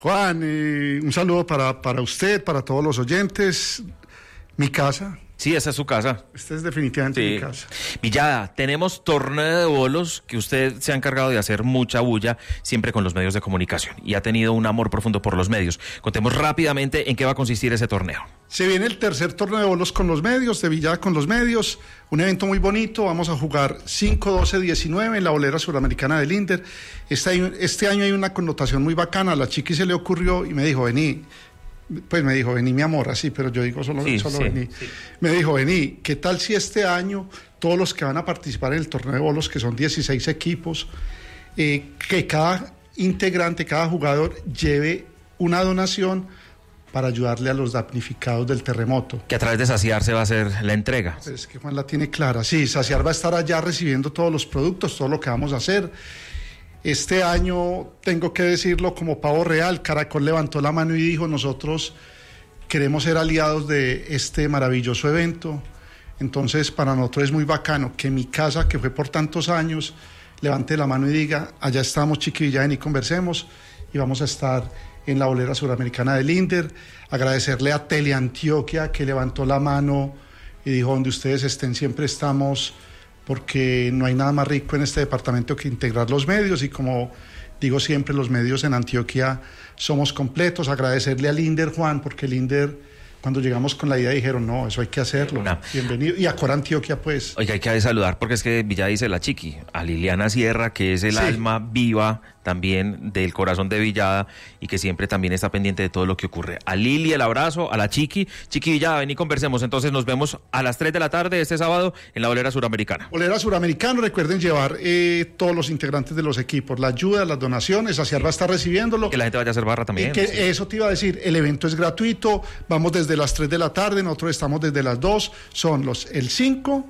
Juan, un saludo para usted, para todos los oyentes. Mi casa. Sí, esa es su casa. Esta es definitivamente mi casa. Villada, tenemos torneo de bolos que usted se ha encargado de hacer mucha bulla siempre con los medios de comunicación y ha tenido un amor profundo por los medios. Contemos rápidamente en qué va a consistir ese torneo. Se viene el tercer torneo de bolos con los medios, de Villada con los medios, un evento muy bonito. Vamos a jugar 5, 12, 19 en la bolera suramericana del Inder. Este año hay una connotación muy bacana. A la chiqui se le ocurrió y me dijo, vení. Pues me dijo, vení mi amor, así, pero yo digo solo vení. Sí. Me dijo, vení, ¿qué tal si este año todos los que van a participar en el torneo de bolos, que son 16 equipos, que cada integrante, cada jugador lleve una donación para ayudarle a los damnificados del terremoto? Que a través de Saciar se va a hacer la entrega. Pues es que Juan la tiene clara, sí, Saciar va a estar allá recibiendo todos los productos, todo lo que vamos a hacer. Este año, tengo que decirlo como pavo real, Caracol levantó la mano y dijo, nosotros queremos ser aliados de este maravilloso evento. Entonces, para nosotros es muy bacano que mi casa, que fue por tantos años, levante la mano y diga, allá estamos, Chiqui Villada, y conversemos, y vamos a estar en la bolera suramericana del Inder. Agradecerle a Teleantioquia, que levantó la mano y dijo, donde ustedes estén, siempre estamos, porque no hay nada más rico en este departamento que integrar los medios, y como digo siempre, los medios en Antioquia somos completos. Agradecerle al Inder, Juan, porque el Inder, cuando llegamos con la idea, dijeron, no, eso hay que hacerlo. Bienvenido. Y a Cor Antioquia, pues. Oiga, hay que saludar, porque es que Villada dice la chiqui, a Liliana Sierra, que es el alma viva también del corazón de Villada y que siempre también está pendiente de todo lo que ocurre. A Lili, el abrazo, a la Chiqui Villada, ven y conversemos. Entonces nos vemos a las 3 de la tarde este sábado en la bolera suramericana. Bolera suramericana, recuerden llevar todos los integrantes de los equipos, la ayuda, las donaciones, Saciar va a estar recibiéndolo. Que la gente vaya a hacer barra también. Eso te iba a decir, el evento es gratuito, vamos desde las 3 de la tarde, nosotros estamos desde las 2, son el 5...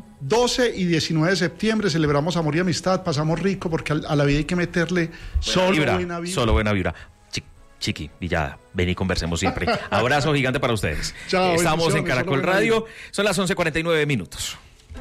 12 y 19 de septiembre, celebramos amor y amistad, pasamos rico, porque a la vida hay que meterle buena vibra. Solo buena vibra. Chiqui Villada, ven y conversemos siempre. Abrazo gigante para ustedes. Chao, estamos en Caracol Radio, son las 11:49.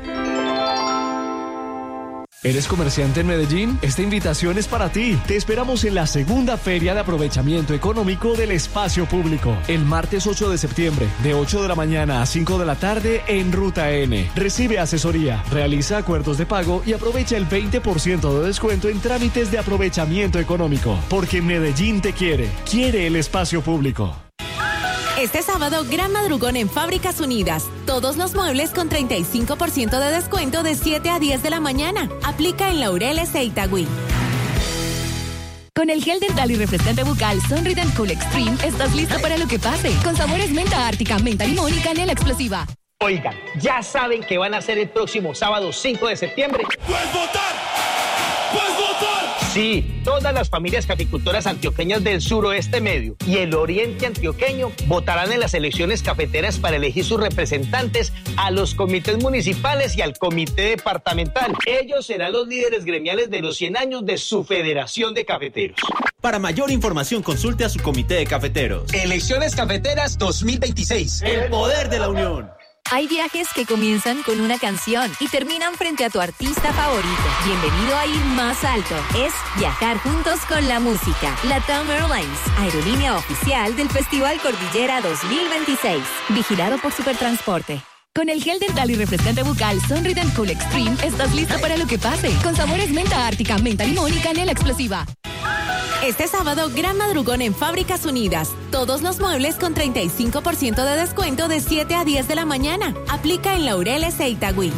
¿Eres comerciante en Medellín? Esta invitación es para ti. Te esperamos en la segunda Feria de Aprovechamiento Económico del Espacio Público, el martes 8 de septiembre, de 8 de la mañana a 5 de la tarde en Ruta N. Recibe asesoría, realiza acuerdos de pago y aprovecha el 20% de descuento en trámites de aprovechamiento económico. Porque Medellín te quiere el espacio público. Este sábado, gran madrugón en Fábricas Unidas. Todos los muebles con 35% de descuento de 7 a 10 de la mañana. Aplica en Laureles e Itagüí. Con el gel dental y refrescante bucal Sunrid & Cool Extreme, estás listo para lo que pase. Con sabores menta ártica, menta limón y canela explosiva. Oigan, ¿ya saben qué van a hacer el próximo sábado 5 de septiembre? ¡Puedes votar! ¡Puedes votar! Sí, todas las familias caficultoras antioqueñas del suroeste medio y el oriente antioqueño votarán en las elecciones cafeteras para elegir sus representantes a los comités municipales y al comité departamental. Ellos serán los líderes gremiales de los 100 años de su Federación de Cafeteros. Para mayor información, consulte a su comité de cafeteros. Elecciones Cafeteras 2026. El poder de la unión. Hay viajes que comienzan con una canción y terminan frente a tu artista favorito. Bienvenido a ir más alto. Es viajar juntos con la música. LATAM Airlines, aerolínea oficial del Festival Cordillera 2026. Vigilado por Supertransporte. Con el gel dental y refrescante bucal Sunrid & Cool Extreme, estás listo para lo que pase. Con sabores menta ártica, menta limón y canela explosiva. Este sábado, gran madrugón en Fábricas Unidas. Todos los muebles con 35% de descuento de 7 a 10 de la mañana. Aplica en Laureles e Itagüí.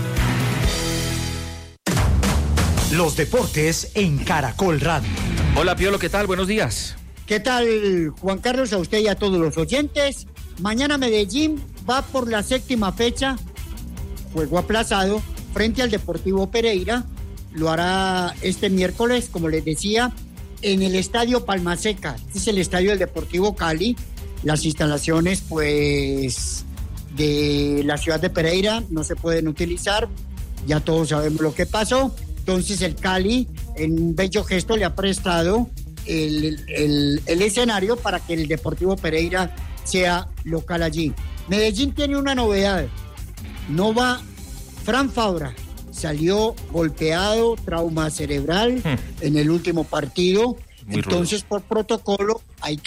Los deportes en Caracol Radio. Hola, Piolo, ¿qué tal? Buenos días. ¿Qué tal, Juan Carlos? A usted y a todos los oyentes. Mañana Medellín va por la 7ª fecha, juego aplazado, frente al Deportivo Pereira. Lo hará este miércoles, como les decía, en el Estadio Palmaseca. Este es el estadio del Deportivo Cali. Las instalaciones, pues, de la ciudad de Pereira no se pueden utilizar. Ya todos sabemos lo que pasó. Entonces el Cali, en un bello gesto, le ha prestado el escenario para que el Deportivo Pereira sea local allí. Medellín tiene una novedad. No va Fran Fabra. Salió golpeado, trauma cerebral en el último partido. Entonces, por protocolo, hay que